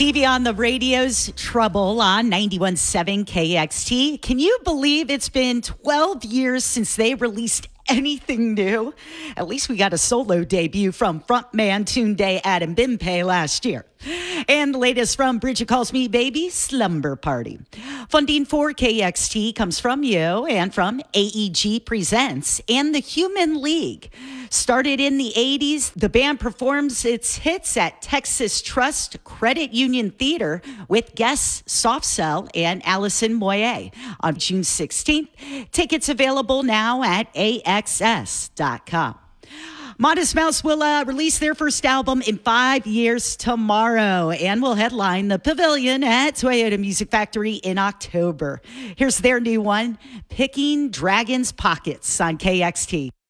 TV on the radio's Trouble on 91.7 KXT. Can you believe it's been 12 years since they released anything new? At least we got a solo debut from frontman Tunde Adebimpe last year. And the latest from Bridget Calls Me Baby, Slumber Party. Funding for KXT comes from you and from AEG Presents and the Human League. Started in the 80s, the band performs its hits at Texas Trust Credit Union Theater with guests Soft Cell and Allison Moye on June 16th. Tickets available now at AXS.com. Modest Mouse will release their first album in 5 years tomorrow and will headline the Pavilion at Toyota Music Factory in October. Here's their new one, Picking Dragon's Pockets on KXT.